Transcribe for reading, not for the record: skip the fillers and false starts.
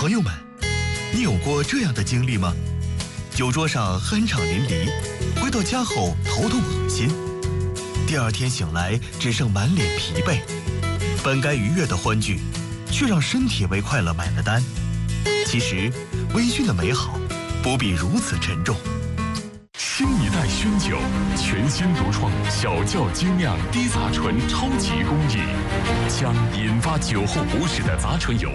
朋友们，你有过这样的经历吗？酒桌上酣畅淋漓，回到家后头痛恶心，第二天醒来只剩满脸疲惫，本该愉悦的欢聚，却让身体为快乐买了单。其实，微醺的美好不必如此沉重。 新一代熏酒，全新独创小窖精酿低杂醇超级工艺，将引发酒后不适的杂醇油